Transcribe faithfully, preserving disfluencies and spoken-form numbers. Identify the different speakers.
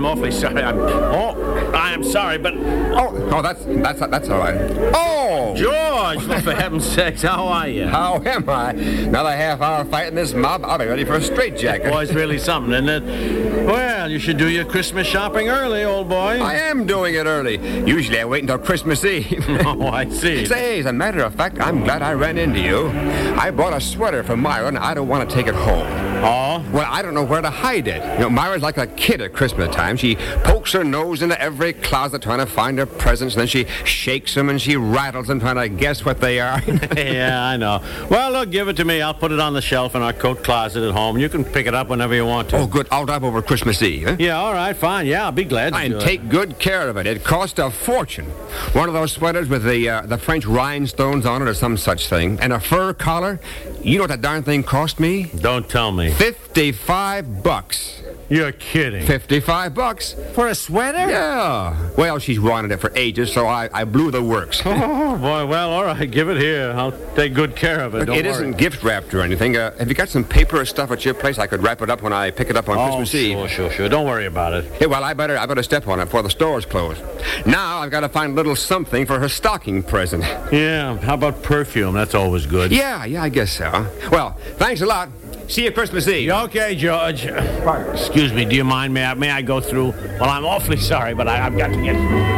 Speaker 1: awfully sorry. I'm, oh, I am sorry, but...
Speaker 2: Oh, oh, that's that's that's all right. Oh!
Speaker 1: George, well, for heaven's sakes, how are you?
Speaker 2: How am I? Another half hour fighting this mob, I'll be ready for a straitjacket.
Speaker 1: Boy's really something, isn't it? Well, you should do your Christmas shopping early, old boy.
Speaker 2: I am doing it early. Usually I wait until Christmas Eve.
Speaker 1: Oh, I see.
Speaker 2: Say, as a matter of fact, I'm glad I ran into you. I bought a sweater for Myra, and I don't want to take it home.
Speaker 1: Oh?
Speaker 2: Well, I don't know where to hide it. You know, Myra's like a kid at Christmas time. She pokes her nose into every closet trying to find her presents, and then she shakes them and she rattles them trying to guess what they are.
Speaker 1: Yeah, I know. Well, look, give it to me. I'll put it on the shelf in our coat closet at home. You can pick it up whenever you want to.
Speaker 2: Oh, good. I'll drive over Christmas Eve. Huh?
Speaker 1: Yeah, all right, fine. Yeah, I'll be glad to
Speaker 2: And
Speaker 1: do
Speaker 2: take
Speaker 1: it.
Speaker 2: good care of it. It cost a fortune. One of those sweaters with the uh, the French rhinestones on it or some such thing, and a fur collar. You know what that darn thing cost me?
Speaker 1: Don't tell me.
Speaker 2: Fifty-five bucks.
Speaker 1: You're kidding.
Speaker 2: Fifty-five bucks.
Speaker 1: For a sweater?
Speaker 2: Yeah. Well, she's wanted it for ages, so I, I blew the works.
Speaker 1: Oh, boy. Well, all right. Give it here. I'll take good care of it.
Speaker 2: Look,
Speaker 1: Don't
Speaker 2: it
Speaker 1: worry.
Speaker 2: isn't gift wrapped or anything. Uh, have you got some paper or stuff at your place? I could wrap it up when I pick it up on
Speaker 1: Oh,
Speaker 2: Christmas Eve.
Speaker 1: sure, sure, sure. Don't worry about it.
Speaker 2: Hey, well, I better I better step on it before the store's closed. Now I've got to find a little something for her stocking present.
Speaker 1: Yeah. How about perfume? That's always good.
Speaker 2: Yeah, yeah, I guess so. Well, thanks a lot. See you Christmas Eve.
Speaker 1: Okay, George. Excuse me. Do you mind? May I, may I go through? Well, I'm awfully sorry, but I, I've got to get through.